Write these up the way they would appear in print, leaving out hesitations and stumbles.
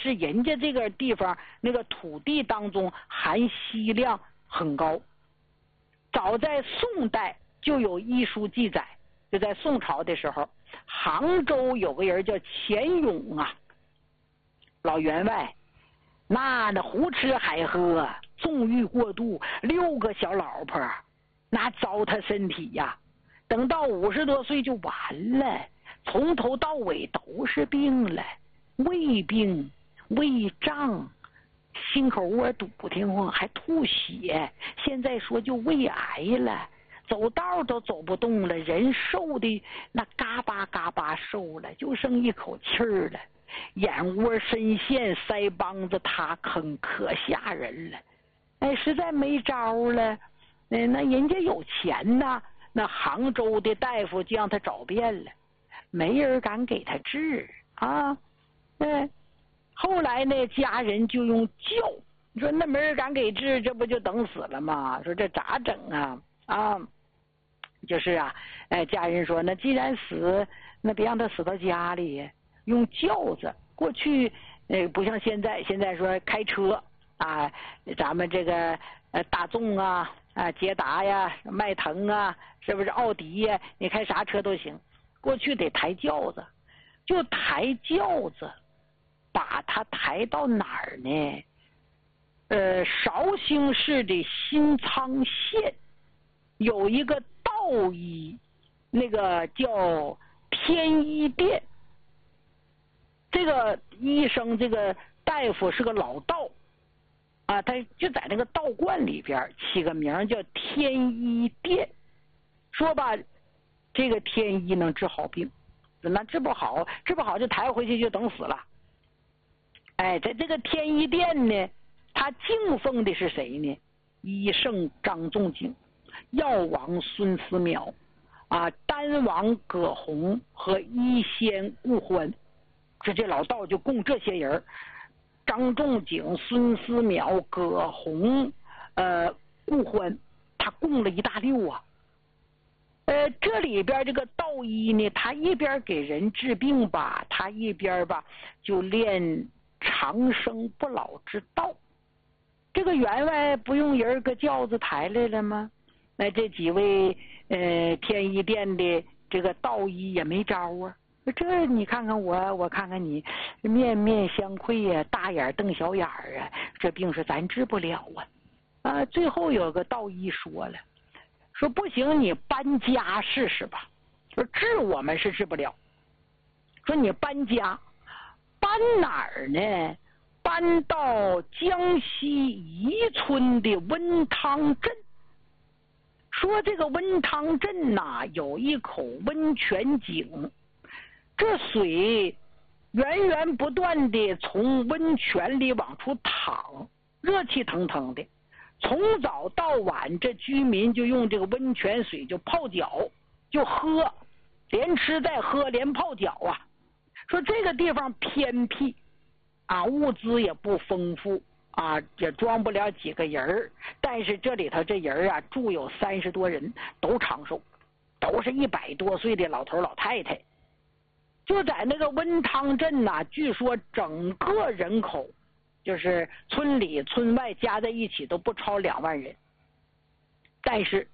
是人家这个地方那个土地当中含硒量很高。早在宋代就有医书记载，就在宋朝的时候，杭州有个人叫钱勇啊，老员外，那胡吃海喝，纵欲过度，6个小老婆，那糟蹋身体呀。等到50多岁就完了，从头到尾都是病了，胃病、胃胀、心口窝堵挺慌，还吐血，现在说就胃癌了，走道都走不动了，人瘦的那嘎巴嘎巴瘦了，就剩一口气儿了，眼窝深陷，腮帮子塌坑，可吓人了。哎，实在没招了，那人家有钱呐，那杭州的大夫就让他找遍了，没人敢给他治啊。后来呢，家人就用叫，你说那没人敢给治，这不就等死了吗？说这咋整啊？就是啊，家人说，那既然死，那别让他死到家里，用轿子。过去不像现在说开车啊，咱们这个大众啊、捷达呀、迈腾啊，是不是奥迪呀？你开啥车都行。过去得抬轿子，就抬轿子，把它抬到哪儿呢？绍兴市的新仓县有一个道医，那个叫天医殿。这个医生，这个大夫是个老道啊，他就在那个道观里边起个名叫天医殿，说吧，这个天医能治好病，那治不好就抬回去就等死了。在这个天医殿呢，他敬奉的是谁呢？医圣张仲景、药王孙思邈啊，丹王葛洪和医仙顾欢。这老道就供这些人，张仲景、孙思邈、葛洪、顾欢，他供了一大溜啊。这里边这个道医呢，他一边给人治病吧，他一边吧就练长生不老之道。这个员外不用人个轿子抬来了吗？那这几位天医殿的这个道医也没招啊。这你看看我看看你，面面相窥呀，大眼瞪小眼儿啊，这病是咱治不了啊！最后有个道医说了，说不行，你搬家试试吧。说治我们是治不了，说你搬家，搬哪儿呢？搬到江西宜春的温汤镇。说这个温汤镇呐，有一口温泉井。这水源源不断的从温泉里往出淌，热气腾腾的，从早到晚这居民就用这个温泉水就泡脚，就喝，连吃带喝连泡脚啊。说这个地方偏僻啊，物资也不丰富啊，也装不了几个人，但是这里头这人啊住有30多人，都长寿，都是100多岁的老头老太太。就在那个温汤镇呐，据说整个人口就是村里村外加在一起都不超2万人，但是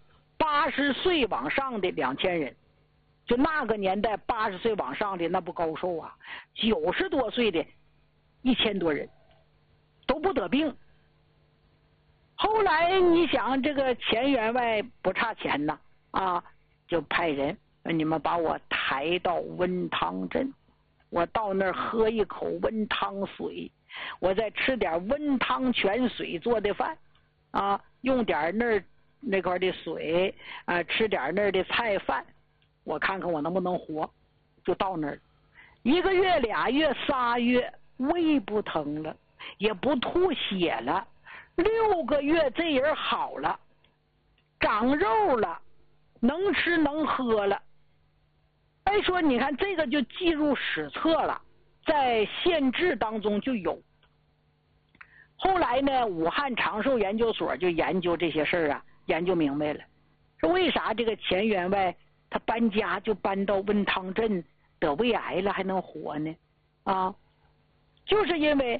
80岁往上的2000人，就那个年代80岁往上的那不高寿啊，90多岁的1000多人都不得病。后来你想这个钱员外不差钱呐啊，就派人你们把我抬到温汤镇，我到那儿喝一口温汤水，我再吃点温汤泉水做的饭啊，用点那块的水啊，吃点那儿的菜饭，我看看我能不能活。就到那儿1个月2月3月，胃不疼了，也不吐血了，6个月这人好了，长肉了，能吃能喝了。说你看这个就记入史册了，在县志当中就有。后来呢，武汉长寿研究所就研究这些事儿啊，研究明白了，说为啥这个钱员外他搬家就搬到温汤镇，得胃癌了还能活呢？啊，就是因为